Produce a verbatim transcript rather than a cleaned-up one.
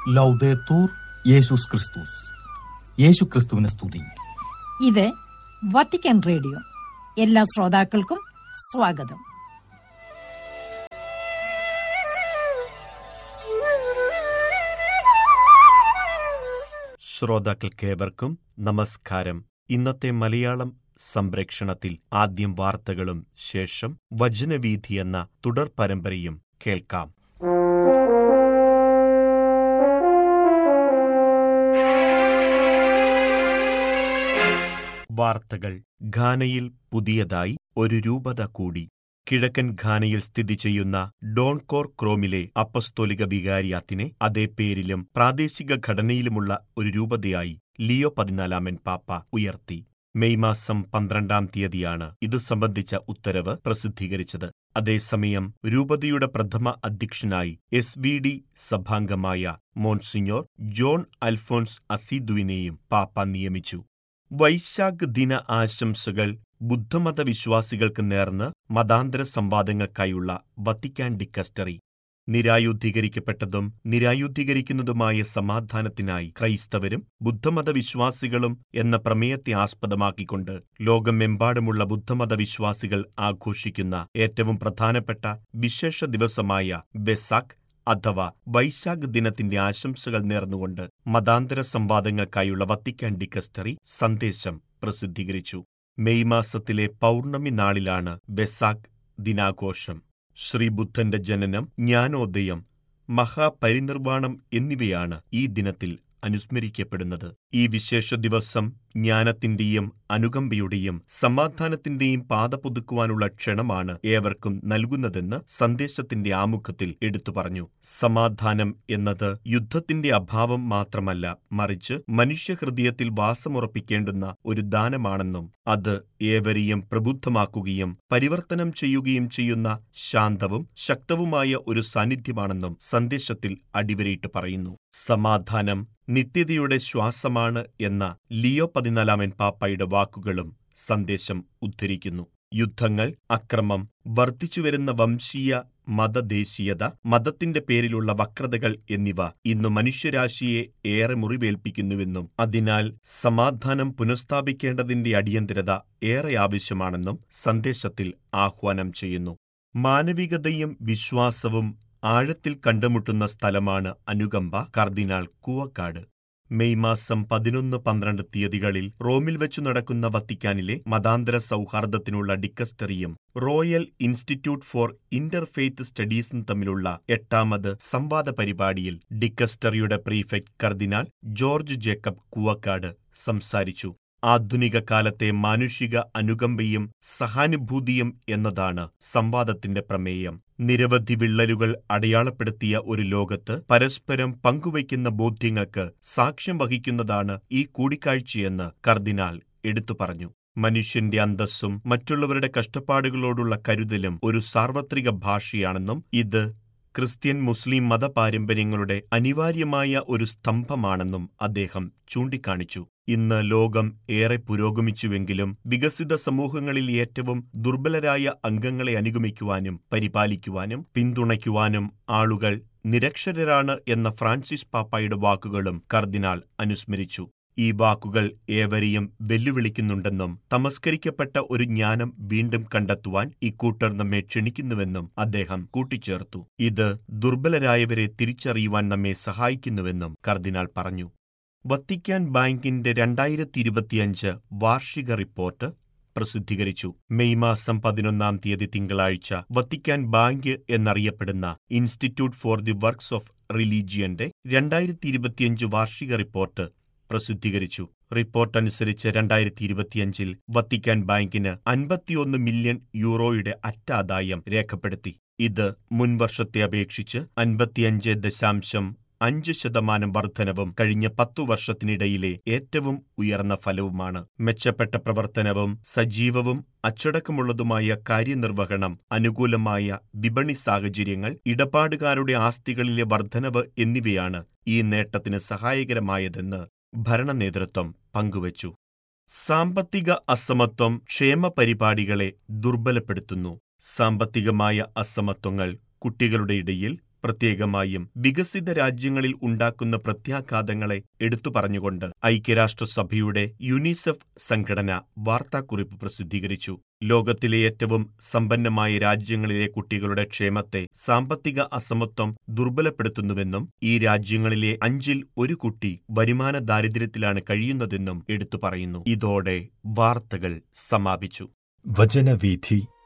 ലൗദേത്തൂർ യേശുസ് ക്രിസ്തുസ്. യേശു ക്രിസ്തുവിനെ സ്തുതി. ഇത് വത്തിക്കാൻ റേഡിയോ. എല്ലാ ശ്രോതാക്കൾക്കും സ്വാഗതം. ശ്രോതാക്കൾക്കേവർക്കും നമസ്കാരം. ഇന്നത്തെ മലയാളം സംപ്രേക്ഷണത്തിൽ ആദ്യം വാർത്തകളും ശേഷം വചനവീഥി എന്ന തുടർ പരമ്പരയും കേൾക്കാം. വാർത്തകൾ. ഘാനയിൽ പുതിയതായി ഒരു രൂപത കൂടി. കിഴക്കൻ ഘാനയിൽ സ്ഥിതി ചെയ്യുന്ന ഡോൺകോർ ക്രോമിലെ അപ്പസ്തോലിക വികാരിയാത്തിനെ അതേ പേരിലും പ്രാദേശിക ഘടനയിലുമുള്ള ഒരു രൂപതയായി ലിയോ പതിനാലാമൻ പാപ്പ ഉയർത്തി. മെയ് മാസം പന്ത്രണ്ടാം തീയതിയാണ് ഇതു സംബന്ധിച്ച ഉത്തരവ് പ്രസിദ്ധീകരിച്ചത്. അതേസമയം രൂപതയുടെ പ്രഥമ അധ്യക്ഷനായി S V D സഭാംഗമായ monsignor John Alphons അസീദുവിനെയും പാപ്പ നിയമിച്ചു. വൈശാഖ് ദിന ആശംസകൾ ബുദ്ധമത വിശ്വാസികൾക്ക് നേർന്ന് മതാന്തര സംവാദങ്ങൾക്കായുള്ള വത്തിക്കാൻ ഡിക്കസ്റ്ററി. നിരായുദ്ധീകരിക്കപ്പെട്ടതും നിരായുദ്ധീകരിക്കുന്നതുമായ സമാധാനത്തിനായി ക്രൈസ്തവരും ബുദ്ധമത വിശ്വാസികളും എന്ന പ്രമേയത്തെ ആസ്പദമാക്കിക്കൊണ്ട് ലോകമെമ്പാടുമുള്ള ബുദ്ധമത വിശ്വാസികൾ ആഘോഷിക്കുന്ന ഏറ്റവും പ്രധാനപ്പെട്ട വിശേഷ ദിവസമായ ബെസാഖ് അഥവാ വൈശാഖ് ദിനത്തിന്റെ ആശംസകൾ നേർന്നുകൊണ്ട് മതാന്തര സംവാദങ്ങൾക്കായുള്ള വത്തിക്കാൻ ഡിക്കസ്റ്ററി സന്ദേശം പ്രസിദ്ധീകരിച്ചു. മെയ് മാസത്തിലെ പൗർണമി നാളിലാണ് ബെസാഖ് ദിനാഘോഷം. ശ്രീബുദ്ധന്റെ ജനനം, ജ്ഞാനോദയം, മഹാപരിനിർവാണം എന്നിവയാണ് ഈ ദിനത്തിൽ അനുസ്മരിക്കപ്പെടുന്നത്. ഈ വിശേഷ ദിവസം ജ്ഞാനത്തിന്റെയും അനുകമ്പയുടെയും സമാധാനത്തിന്റെയും പാത പുതുക്കുവാനുള്ള ക്ഷണമാണ് ഏവർക്കും നൽകുന്നതെന്ന് സന്ദേശത്തിന്റെ ആമുഖത്തിൽ എടുത്തു പറഞ്ഞു. സമാധാനം എന്നത് യുദ്ധത്തിന്റെ അഭാവം മാത്രമല്ല, മറിച്ച് മനുഷ്യഹൃദയത്തിൽ വാസമുറപ്പിക്കേണ്ടുന്ന ഒരു ദാനമാണെന്നും അത് ഏവരെയും പ്രബുദ്ധമാക്കുകയും പരിവർത്തനം ചെയ്യുകയും ചെയ്യുന്ന ശാന്തവും ശക്തവുമായ ഒരു സാന്നിധ്യമാണെന്നും സന്ദേശത്തിൽ അടിവരയിട്ട് പറയുന്നു. സമാധാനം നിത്യതയുടെ ശ്വാസമാണ് എന്ന ലിയോ പതിനാലാമൻ പാപ്പായുടെ വാക്കുകളും സന്ദേശം ഉദ്ധരിക്കുന്നു. യുദ്ധങ്ങൾ, അക്രമം, വർദ്ധിച്ചുവരുന്ന വംശീയ മതദേശീയത, മതത്തിന്റെ പേരിലുള്ള വക്രതകൾ എന്നിവ ഇന്നു മനുഷ്യരാശിയെ ഏറെ മുറിവേൽപ്പിക്കുന്നുവെന്നും അതിനാൽ സമാധാനം പുനഃസ്ഥാപിക്കേണ്ടതിന്റെ അടിയന്തരത ഏറെ ആവശ്യമാണെന്നും സന്ദേശത്തിൽ ആഹ്വാനം ചെയ്യുന്നു. മാനവികതയും വിശ്വാസവും ആഴത്തിൽ കണ്ടുമുട്ടുന്ന സ്ഥലമാണ് അനുകമ്പ. കർദിനാൾ കൂവക്കാട്. മെയ് മാസം പതിനൊന്ന് പന്ത്രണ്ട് തീയതികളിൽ റോമിൽ വെച്ചു നടക്കുന്ന വത്തിക്കാനിലെ മതാന്തര സൗഹാർദ്ദത്തിനുള്ള ഡിക്കസ്റ്ററിയും റോയൽ ഇൻസ്റ്റിറ്റ്യൂട്ട് ഫോർ ഇന്റർഫെയ്ത്ത് സ്റ്റഡീസും തമ്മിലുള്ള എട്ടാമത് സംവാദ പരിപാടിയിൽ ഡിക്കസ്റ്ററിയുടെ പ്രീഫെക്ട് കർദിനാൾ ജോർജ് ജേക്കബ് കൂവക്കാട് സംസാരിച്ചു. ആധുനിക കാലത്തെ മാനുഷിക അനുകമ്പയും സഹാനുഭൂതിയും എന്നതാണ് സംവാദത്തിന്റെ പ്രമേയം. നിരവധി വിള്ളലുകൾ അടയാളപ്പെടുത്തിയ ഒരു ലോകത്ത് പരസ്പരം പങ്കുവയ്ക്കുന്ന ബോധ്യങ്ങൾക്ക് സാക്ഷ്യം വഹിക്കുന്നതാണ് ഈ കൂടിക്കാഴ്ചയെന്ന് കർദിനാൾ എടുത്തു പറഞ്ഞു. മനുഷ്യന്റെ അന്തസ്സും മറ്റുള്ളവരുടെ കഷ്ടപ്പാടുകളോടുള്ള കരുതലും ഒരു സാർവത്രിക ഭാഷയാണെന്നും ഇത് ക്രിസ്ത്യൻ മുസ്ലിം മതപാരമ്പര്യങ്ങളുടെ അനിവാര്യമായ ഒരു സ്തംഭമാണെന്നും അദ്ദേഹം ചൂണ്ടിക്കാണിച്ചു. ഇന്ന് ലോകം ഏറെ പുരോഗമിച്ചുവെങ്കിലും വികസിത സമൂഹങ്ങളിൽ ഏറ്റവും ദുർബലരായ അംഗങ്ങളെ അനുഗമിക്കുവാനും പരിപാലിക്കുവാനും പിന്തുണയ്ക്കുവാനും ആളുകൾ നിരക്ഷരരാണ് എന്ന ഫ്രാൻസിസ് പാപ്പായുടെ വാക്കുകളും കർദിനാൾ അനുസ്മരിച്ചു. ഈ വാക്കുകൾ ഏവരെയും വെല്ലുവിളിക്കുന്നുണ്ടെന്നും തമസ്കരിക്കപ്പെട്ട ഒരു ജ്ഞാനം വീണ്ടും കണ്ടെത്തുവാൻ ഇക്കൂട്ടർ നമ്മെ ക്ഷണിക്കുന്നുവെന്നും അദ്ദേഹം കൂട്ടിച്ചേർത്തു. ഇത് ദുർബലരായവരെ തിരിച്ചറിയുവാൻ നമ്മെ സഹായിക്കുന്നുവെന്നും കർദിനാൾ പറഞ്ഞു. വത്തിക്കാൻ ബാങ്കിന്റെ രണ്ടായിരത്തി ഇരുപത്തിയഞ്ച് വാർഷിക റിപ്പോർട്ട് പ്രസിദ്ധീകരിച്ചു. മെയ് മാസം പതിനൊന്നാം തീയതി തിങ്കളാഴ്ച വത്തിക്കാൻ ബാങ്ക് എന്നറിയപ്പെടുന്ന institute for the works of റിലീജിയന്റെ രണ്ടായിരത്തി ഇരുപത്തിയഞ്ച് വാർഷിക റിപ്പോർട്ട് പ്രസിദ്ധീകരിച്ചു. റിപ്പോർട്ടനുസരിച്ച് രണ്ടായിരത്തി ഇരുപത്തിയഞ്ചിൽ വത്തിക്കാൻ ബാങ്കിന് അൻപത്തിയൊന്ന് മില്യൺ യൂറോയുടെ അറ്റാദായം രേഖപ്പെടുത്തി. ഇത് മുൻവർഷത്തെ അപേക്ഷിച്ച് അൻപത്തിയഞ്ച് ദശാംശം അഞ്ച് ശതമാനം വർധനവും കഴിഞ്ഞ പത്തു വർഷത്തിനിടയിലെ ഏറ്റവും ഉയർന്ന ഫലവുമാണ്. മെച്ചപ്പെട്ട പ്രവർത്തനവും സജീവവും അച്ചടക്കമുള്ളതുമായ കാര്യനിർവഹണം, അനുകൂലമായ വിപണി സാഹചര്യങ്ങൾ, ഇടപാടുകാരുടെ ആസ്തികളിലെ വർധനവ് എന്നിവയാണ് ഈ നേട്ടത്തിന് സഹായകരമായതെന്ന് ഭരണ നേതൃത്വം പങ്കുവച്ചു. സാമ്പത്തിക അസമത്വം ക്ഷേമ പരിപാടികളെ ദുർബലപ്പെടുത്തുന്നു. സാമ്പത്തികമായ അസമത്വങ്ങൾ കുട്ടികളുടെ ഇടയിൽ, പ്രത്യേകമായും വികസിത രാജ്യങ്ങളിൽ ഉണ്ടാക്കുന്ന പ്രത്യാഘാതങ്ങളെ എടുത്തു പറഞ്ഞുകൊണ്ട് ഐക്യരാഷ്ട്രസഭയുടെ യുനിസെഫ് സംഘടന വാർത്താക്കുറിപ്പ് പ്രസിദ്ധീകരിച്ചു. ലോകത്തിലെ ഏറ്റവും സമ്പന്നമായ രാജ്യങ്ങളിലെ കുട്ടികളുടെ ക്ഷേമത്തെ സാമ്പത്തിക അസമത്വം ദുർബലപ്പെടുത്തുന്നുവെന്നും ഈ രാജ്യങ്ങളിലെ അഞ്ചിൽ ഒരു കുട്ടി വരുമാന ദാരിദ്ര്യത്തിലാണ് കഴിയുന്നതെന്നും എടുത്തു പറയുന്നു. ഇതോടെ വാർത്തകൾ സമാപിച്ചു. വചനവീഥി